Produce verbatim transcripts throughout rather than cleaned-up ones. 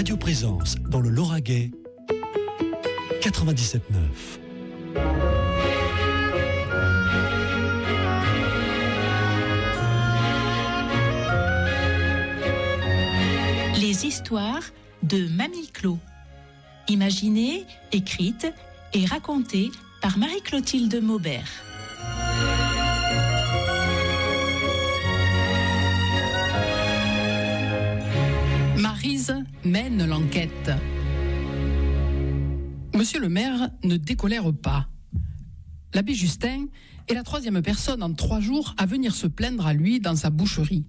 Radio Présence dans le Lauragais, quatre-vingt-dix-sept neuf. Les histoires de Mamie Clo. Imaginées, écrites et racontées par Marie-Clotilde Maubert. Maryse mène l'enquête. Monsieur le maire ne décolère pas. L'abbé Justin est la troisième personne en trois jours à venir se plaindre à lui dans sa boucherie.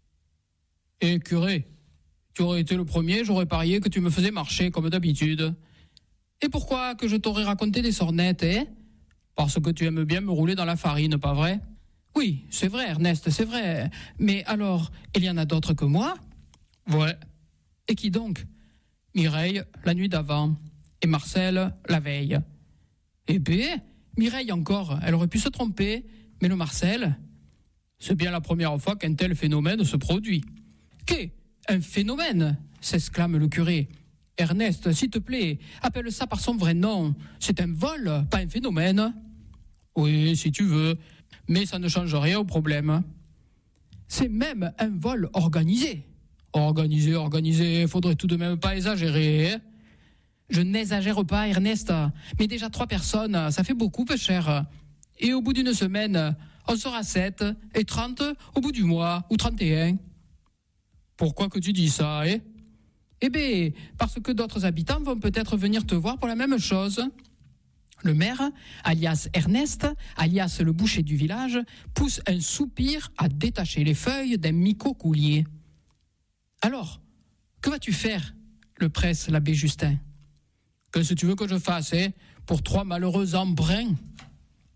« Eh curé, tu aurais été le premier, j'aurais parié que tu me faisais marcher comme d'habitude. Et pourquoi que je t'aurais raconté des sornettes, eh ? Parce que tu aimes bien me rouler dans la farine, pas vrai ? Oui, c'est vrai, Ernest, c'est vrai. Mais alors, il y en a d'autres que moi ? Ouais. Et qui donc ? Mireille, la nuit d'avant. Et Marcel, la veille. Eh bien, Mireille encore, elle aurait pu se tromper. Mais le Marcel, c'est bien la première fois qu'un tel phénomène se produit. Qu'est un phénomène ? S'exclame le curé. Ernest, s'il te plaît, appelle ça par son vrai nom. C'est un vol, pas un phénomène. Oui, si tu veux, mais ça ne change rien au problème. C'est même un vol organisé. Organisé, organisé, faudrait tout de même pas exagérer. Hein ? Je n'exagère pas, Ernest, mais déjà trois personnes, ça fait beaucoup, peu cher. Et au bout d'une semaine, on sera sept, et trente au bout du mois, ou trente et un. Pourquoi que tu dis ça, hein ? Eh bien, parce que d'autres habitants vont peut-être venir te voir pour la même chose. Le maire, alias Ernest, alias le boucher du village, pousse un soupir à détacher les feuilles d'un micocoulier. Alors, que vas-tu faire ? Le presse l'abbé Justin. Qu'est-ce que tu veux que je fasse, hein ? Pour trois malheureux embruns. Embruns ?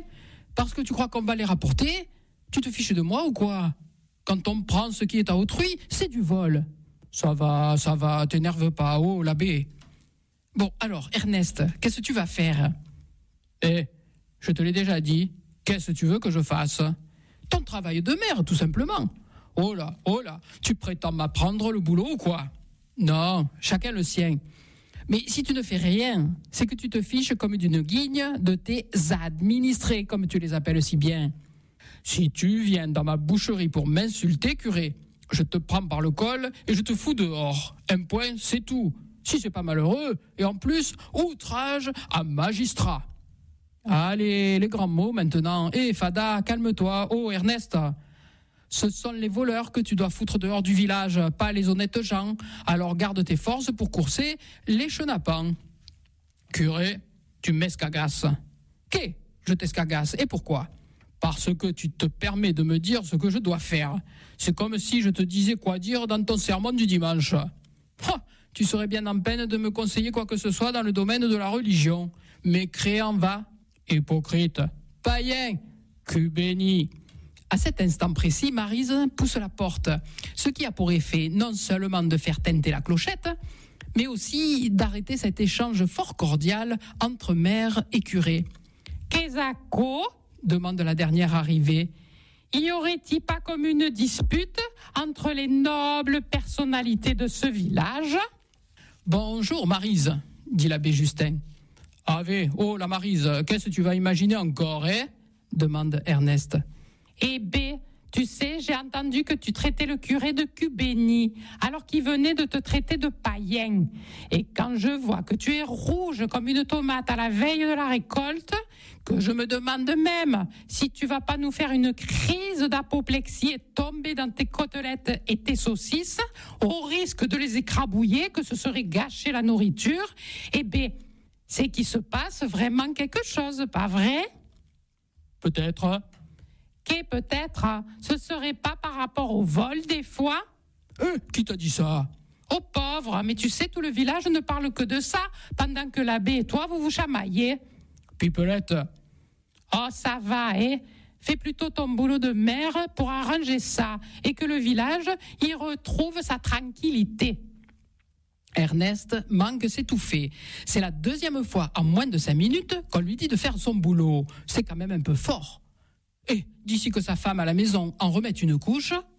Parce que tu crois qu'on va les rapporter ? Tu te fiches de moi ou quoi ? Quand on prend ce qui est à autrui, c'est du vol. Ça va, ça va, t'énerve pas, oh l'abbé. Bon, alors, Ernest, qu'est-ce que tu vas faire ? Eh, je te l'ai déjà dit, qu'est-ce que tu veux que je fasse ? Ton travail de maire, tout simplement. Oh là, oh là, tu prétends m'apprendre le boulot ou quoi ? Non, chacun le sien. Mais si tu ne fais rien, c'est que tu te fiches comme d'une guigne de tes administrés, comme tu les appelles si bien. Si tu viens dans ma boucherie pour m'insulter, curé, je te prends par le col et je te fous dehors. Un point, c'est tout. Si c'est pas malheureux, et en plus, outrage à magistrat. Allez, les grands mots maintenant. Eh, Fada, calme-toi. Oh, Ernest, ce sont les voleurs que tu dois foutre dehors du village, pas les honnêtes gens. Alors garde tes forces pour courser les chenapans. Curé, tu m'escagasses. Qu'est ? Je t'escagasse. Et pourquoi ? Parce que tu te permets de me dire ce que je dois faire. C'est comme si je te disais quoi dire dans ton sermon du dimanche. Ha, tu serais bien en peine de me conseiller quoi que ce soit dans le domaine de la religion. Mécréant va, hypocrite, païen, cul béni. À cet instant précis, Maryse pousse la porte, ce qui a pour effet non seulement de faire tinter la clochette, mais aussi d'arrêter cet échange fort cordial entre maire et curé. « Qu'est-ce que ?» demande la dernière arrivée. « Y aurait-il pas comme une dispute entre les nobles personnalités de ce village ?»« Bonjour, Maryse, » dit l'abbé Justin. « Ave, oh la Maryse, qu'est-ce que tu vas imaginer encore, hein ?» demande Ernest. « Eh ben, tu sais, j'ai entendu que tu traitais le curé de cul béni, alors qu'il venait de te traiter de païen. Et quand je vois que tu es rouge comme une tomate à la veille de la récolte, que je me demande même si tu vas pas nous faire une crise d'apoplexie et tomber dans tes côtelettes et tes saucisses, au risque de les écrabouiller, que ce serait gâcher la nourriture, eh ben, c'est qu'il se passe vraiment quelque chose, pas vrai ? Peut-être. Qu'est peut-être, ce serait pas par rapport au vol des fois ? Euh, qui t'a dit ça ? Oh pauvre, mais tu sais, tout le village ne parle que de ça, pendant que l'abbé et toi, vous vous chamaillez. Pipelette. Oh, ça va, hein ? Fais plutôt ton boulot de maire pour arranger ça, et que le village y retrouve sa tranquillité. Ernest manque s'étouffer. C'est la deuxième fois en moins de cinq minutes qu'on lui dit de faire son boulot. C'est quand même un peu fort. Et d'ici que sa femme à la maison en remette une couche,